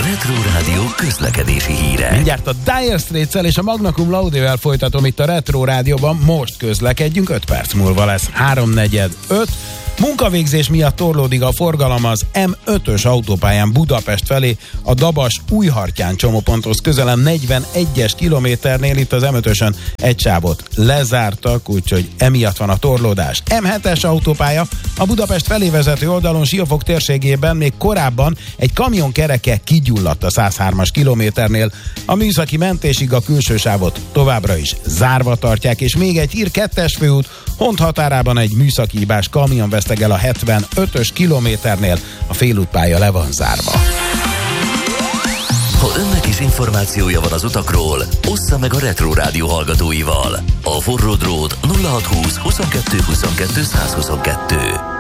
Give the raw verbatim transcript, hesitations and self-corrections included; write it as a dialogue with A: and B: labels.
A: Retro Rádió közlekedési hírek.
B: Mindjárt a Dire Straits-el és a Magna Cum Laude-vel folytatom itt a Retro Rádióban. Most közlekedjünk, öt perc múlva lesz háromnegyed öt. Munkavégzés miatt torlódik a forgalom az em ötös autópályán Budapest felé, a Dabas-Újhartyán csomóponthoz közelem negyvenegyes kilométernél. Itt az em ötösön egy sávot lezártak, úgyhogy emiatt van a torlódás. em hetes autópálya a Budapest felé vezető oldalon Siófok térségében még korábban egy kamion kereke kigyulladt a száz hármas kilométernél. A műszaki mentésig a külső sávot továbbra is zárva tartják, és még egy hír, kettes főút Hont határában egy műszaki hibás kamion vesztegel a hetvenötös kilométernél, a félútpálya le van zárva.
A: Ha önnek is információja van az utakról, ossza meg a Retro Rádió hallgatóival. A forró drót nulla hatszázhúsz huszonkettő huszonkettő százhuszonkettő.